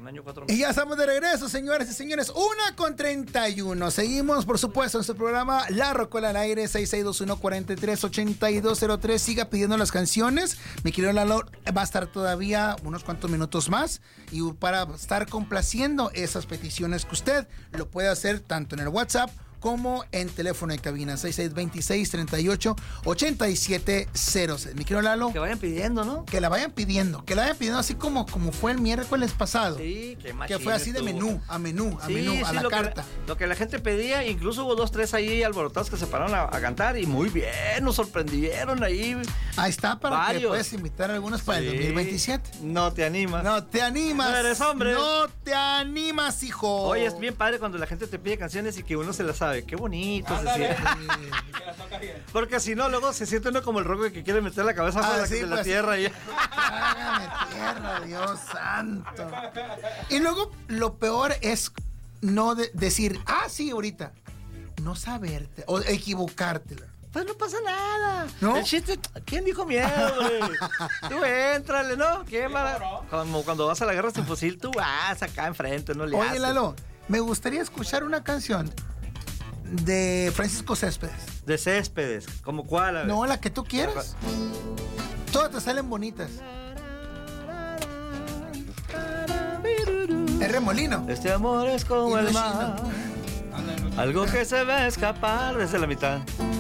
Un año, 4 meses. Y ya estamos de regreso, señoras y señores. 1:31. Seguimos, por supuesto, en su programa La Rocola al Aire, 6621-438203. Siga pidiendo las canciones. Mi querido Lalo va a estar todavía unos cuantos minutos más. Y para estar complaciendo esas peticiones que usted lo puede hacer tanto en el WhatsApp como en teléfono de cabina 6626-388706. Mi querido Lalo, Que vayan pidiendo, ¿no? que la vayan pidiendo así como fue el miércoles pasado. Sí, qué Que fue así de menú, a la carta. Lo que la gente pedía, incluso hubo 2, 3 ahí alborotados que se pararon a cantar y muy bien, nos sorprendieron ahí. Ahí está, para varios. que puedas invitar a algunos para el 2027. No te animas. No te animas. No eres hombre. No te animas, hijo. Oye, es bien padre cuando la gente te pide canciones y que uno se las sabe. Qué bonito se siente. Porque si no, luego se siente uno como el roco que quiere meter la cabeza fuera de la tierra. Y... Hágame tierra, Dios santo. Y luego, lo peor es no decir, sí, ahorita. No saberte o equivocarte. Pues no pasa nada. ¿No? El chiste, ¿quién dijo miedo, güey? Tú éntrale, ¿no? ¿Qué mala? Como cuando vas a la guerra sin fusil, tú vas acá enfrente, no le haces. Oye, Lalo, me gustaría escuchar una canción de Francisco Céspedes. De Céspedes, ¿como cuál? No, la que tú quieras. Todas te salen bonitas. Es Remolino. Este amor es como Y el no es mar, algo que se va a escapar desde la mitad.